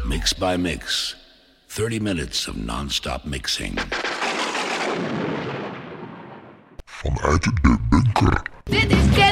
Mix by Mix. 30 minutes of non-stop mixing. Vanuit de bunker. Dit is